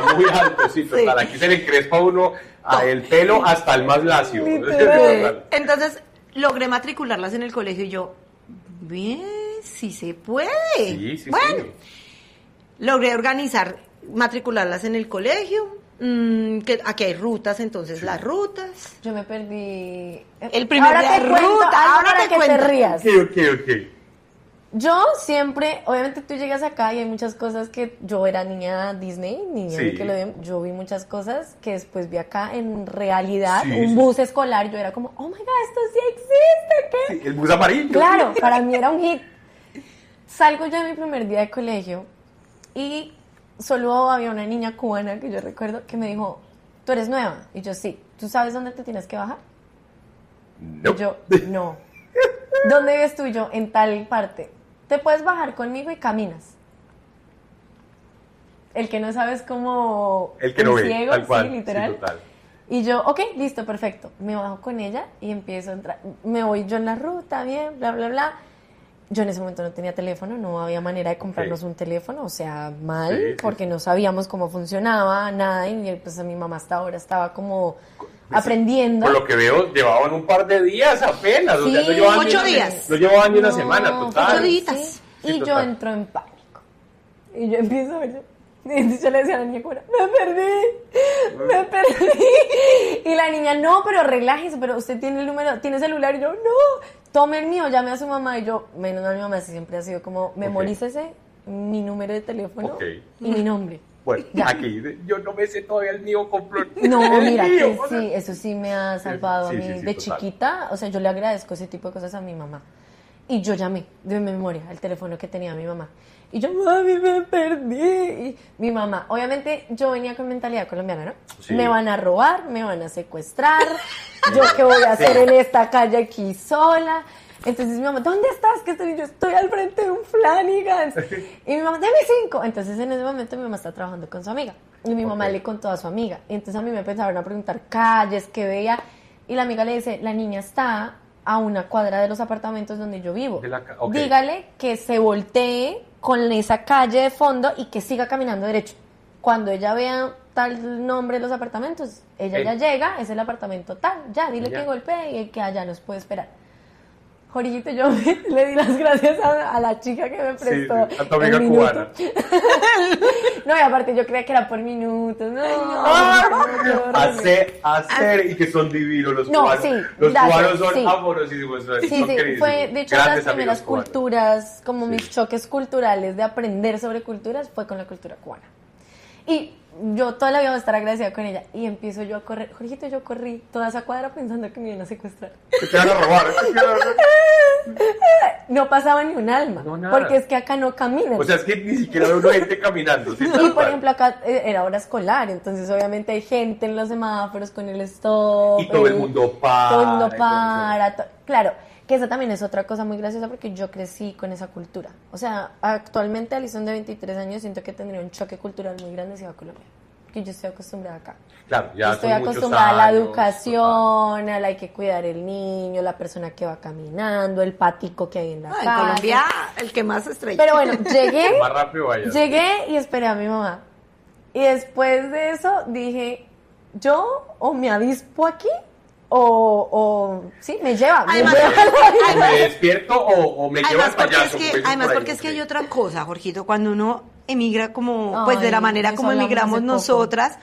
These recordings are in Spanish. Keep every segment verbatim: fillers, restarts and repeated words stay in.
está muy alto, sí, total. Sí. Aquí se le encrespa a uno a el pelo hasta el más lacio. Entonces, logré matricularlas en el colegio y yo, bien, sí se puede. Sí, sí, bueno, sí. Logré organizar, matricularlas en el colegio. Mm, que aquí hay rutas, entonces sí. Las rutas. Yo me perdí. El primer día de ruta, ahora para te que cuento. Te rías. Ok, ok, ok. Yo siempre, obviamente tú llegas acá y hay muchas cosas que yo era niña Disney, niña sí. Nickelodeon, yo vi muchas cosas que después vi acá en realidad, sí, un sí. bus escolar, yo era como, oh my god, esto sí existe, ¿qué? Sí, el bus amarillo. Claro, para mí era un hit. Salgo ya de mi primer día de colegio y solo había una niña cubana que yo recuerdo que me dijo, ¿tú eres nueva? Y yo, sí. ¿Tú sabes dónde te tienes que bajar? No. Y yo, no. ¿Dónde vives tú? Y yo, en tal parte. Te puedes bajar conmigo y caminas. El que no sabe es como el que no ve, ciego, tal cual, sí, literal. Sí, total. Y yo, ok, listo, perfecto. Me bajo con ella y empiezo a entrar. Me voy yo en la ruta, bien, bla, bla, bla. Yo en ese momento no tenía teléfono, no había manera de comprarnos okay. un teléfono, o sea, mal, sí, sí, porque sí. no sabíamos cómo funcionaba, nada, y pues a mi mamá hasta ahora estaba como pues, aprendiendo. Por lo que veo, llevaban un par de días apenas, sí, o sea, no llevaban ocho ni días. No llevaban ni una no, semana, total. Ocho días. Sí. Sí, y total. yo entro en pánico. Y yo empiezo a ver, y yo le decía a la niña, me perdí, me perdí. Y la niña, no, pero relájese, pero usted tiene el número, tiene celular. Y yo, no, tome el mío, llame a su mamá. Y yo, menos mal, mi mamá siempre ha sido como, memorícese okay. mi número de teléfono okay. y mi nombre. Bueno, ya. Aquí, yo no me sé todavía el mío completo. No, el mira, mío, que o sea. sí, eso sí me ha salvado sí, a mí sí, sí, de total. chiquita. O sea, yo le agradezco ese tipo de cosas a mi mamá. Y yo llamé de memoria al teléfono que tenía mi mamá. Y yo, mami, me perdí. Y mi mamá, obviamente yo venía con mentalidad colombiana, ¿no? Sí. Me van a robar, me van a secuestrar. ¿Yo qué voy a hacer sí. en esta calle aquí sola? Entonces mi mamá, ¿dónde estás? ¿Qué estoy? Yo estoy al frente de un Flanagan's. Y mi mamá, dame cinco. Entonces en ese momento mi mamá está trabajando con su amiga. Y mi okay. mamá le contó a su amiga. Y entonces a mí me empezaron a preguntar calles, qué veía. Y la amiga le dice, la niña está a una cuadra de los apartamentos donde yo vivo. De la, okay. Dígale que se voltee con esa calle de fondo y que siga caminando derecho. Cuando ella vea tal nombre de los apartamentos, ella hey. ya llega, es el apartamento tal, ya, dile ya. que golpee y que allá nos puede esperar. Jorillito, yo me, le di las gracias a, a la chica que me prestó sí, a tu amiga cubana. No, y aparte yo creía que era por minutos. No, no, hacer, hacer y que son divinos los no, cubanos. Sí, los gracias, cubanos son sí. amorosísimos. Sí, son sí, fue de hecho las primeras culturas, como sí. mis choques culturales de aprender sobre culturas, fue con la cultura cubana. Y yo toda la vida voy a estar agradecida con ella. Y empiezo yo a correr. Jorgito, yo corrí toda esa cuadra pensando que me iban a secuestrar. Que te van a robar. Que te van a robar. No pasaba ni un alma. No, nada. Porque es que acá no caminan. O sea, es que ni siquiera veo una gente caminando. ¿Sí? Y por ejemplo, acá era hora escolar. Entonces, obviamente, hay gente en los semáforos con el stop. Y todo el mundo para. Todo el mundo para. To- claro. Que esa también es otra cosa muy graciosa porque yo crecí con esa cultura. O sea, actualmente Alison de veintitrés años siento que tendría un choque cultural muy grande si va a Colombia. Que yo estoy acostumbrada acá. Claro, ya yo estoy son acostumbrada años, a la educación, a la hay que cuidar el niño, la persona que va caminando, el patico que hay en la ah, casa. En Colombia, el que más estrella. Pero bueno, llegué, más rápido vaya. llegué y esperé a mi mamá. Y después de eso dije, yo o me avispo aquí o, o sí, me lleva. Además, me, lleva además, me despierto o, o me lleva al payaso. Es que, además, porque es que hay otra cosa, Jorgito, cuando uno emigra como, Ay, pues de la manera como emigramos nosotras,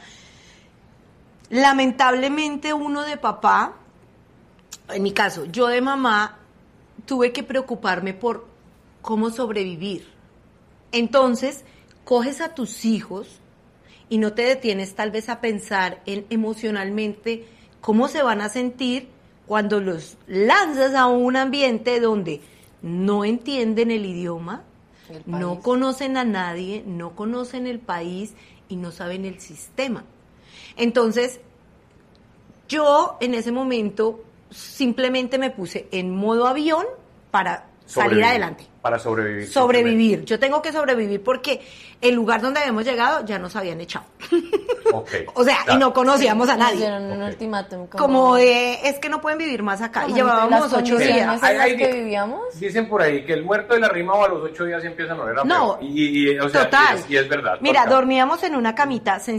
lamentablemente uno de papá, en mi caso, yo de mamá, tuve que preocuparme por cómo sobrevivir. Entonces, coges a tus hijos y no te detienes tal vez a pensar en emocionalmente cómo se van a sentir cuando los lanzas a un ambiente donde no entienden el idioma, el no conocen a nadie, no conocen el país y no saben el sistema. Entonces, yo en ese momento simplemente me puse en modo avión para salir adelante. Para sobrevivir. Sobrevivir. Yo tengo que sobrevivir porque el lugar donde habíamos llegado ya nos habían echado. Okay, o sea, claro. Y no conocíamos a nadie. Nos dieron un okay. ultimátum. Como... como de, es que no pueden vivir más acá. No, y llevábamos ocho días. ¿En las que vivíamos? Dicen por ahí que el muerto de la rima a los ocho días empiezan a oler a No, y, y, o sea, total. Y es, y es verdad. Mira, total. dormíamos en una camita